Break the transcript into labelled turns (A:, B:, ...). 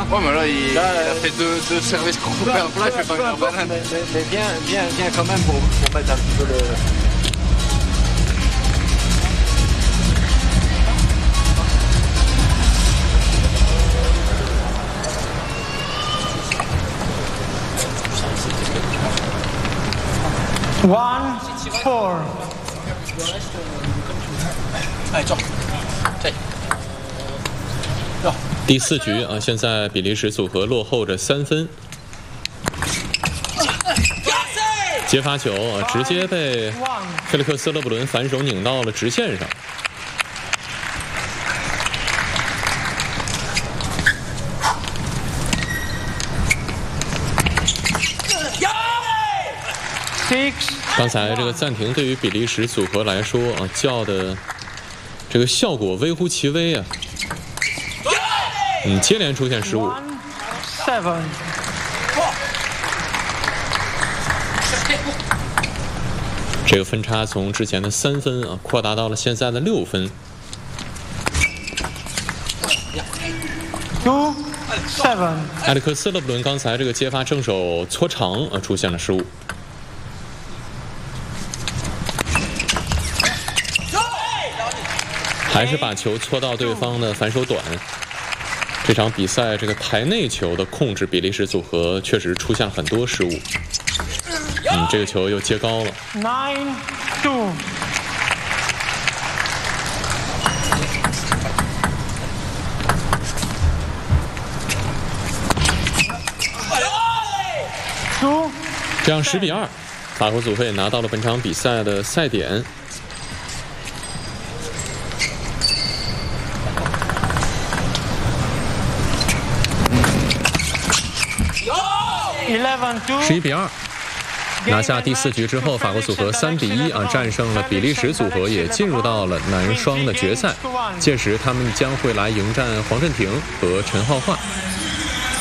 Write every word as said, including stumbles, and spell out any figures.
A: Hein.
B: Ouais, mais là, il, là, il a fait deux, deux services coupés en plat, il fait pas une banane.
A: Mais, mais, mais viens, viens, viens quand même pour, pour mettre un petit peu le...
C: One, four.
A: 哎，走，对。
D: 第四局啊，现在比利时组合落后着三分。接发球啊，直接被菲利克斯·勒布伦反手拧到了直线上。刚才这个暂停对于比利时组合来说啊，叫的这个效果微乎其微啊。嗯，接连出现失误。这个分差从之前的三分啊，扩大到了现在的六分。
C: Two, seven。
D: 埃里克斯·勒布伦刚才这个接发正手搓长啊，出现了失误。还是把球搓到对方的反手短。这场比赛这个台内球的控制，比利时组合确实出现了很多失误。嗯，这个球又接高了。
C: Nine, two。
D: two。这样十比二，法国组合也拿到了本场比赛的赛点。十一比二，拿下第四局之后，法国组合三比一啊战胜了比利时组合，也进入到了男双的决赛。届时他们将会来迎战黄镇廷和陈浩焕。